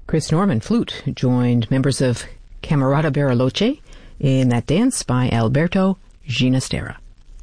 Chris Norman, flute, joined members of Camerata Bariloche in that dance by Alberto Ginastera.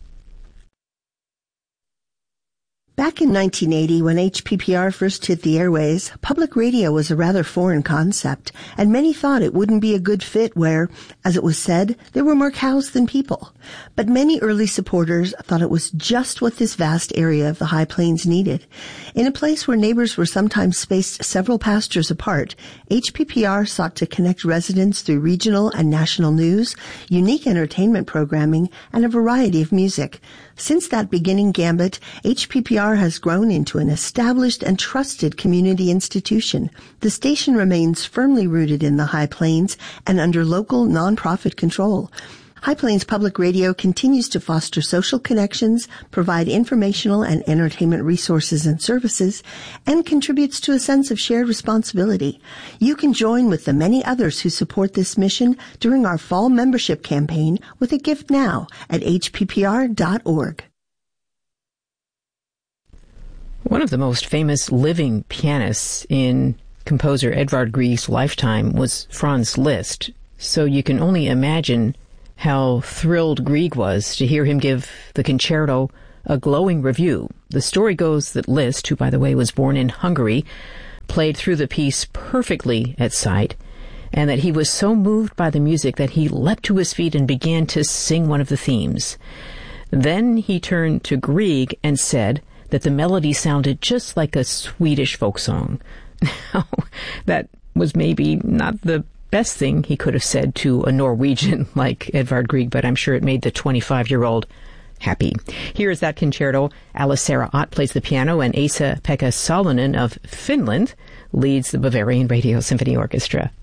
Back in 1980, when HPPR first hit the airways, public radio was a rather foreign concept, and many thought it wouldn't be a good fit where, as it was said, there were more cows than people. But many early supporters thought it was just what this vast area of the High Plains needed. In a place where neighbors were sometimes spaced several pastures apart, HPPR sought to connect residents through regional and national news, unique entertainment programming, and a variety of music. Since that beginning gambit, HPPR has grown into an established and trusted community institution. The station remains firmly rooted in the High Plains and under local nonprofit control. High Plains Public Radio continues to foster social connections, provide informational and entertainment resources and services, and contributes to a sense of shared responsibility. You can join with the many others who support this mission during our fall membership campaign with a gift now at hppr.org. One of the most famous living pianists in composer Edvard Grieg's lifetime was Franz Liszt, so you can only imagine how thrilled Grieg was to hear him give the concerto a glowing review. The story goes that Liszt, who, by the way, was born in Hungary, played through the piece perfectly at sight, and that he was so moved by the music that he leapt to his feet and began to sing one of the themes. Then he turned to Grieg and said that the melody sounded just like a Swedish folk song. Now, that was maybe not the best thing he could have said to a Norwegian like Edvard Grieg, but I'm sure it made the 25-year-old happy. Here is that concerto. Alice-Sara Ott plays the piano, and Esa-Pekka Salonen of Finland leads the Bavarian Radio Symphony Orchestra.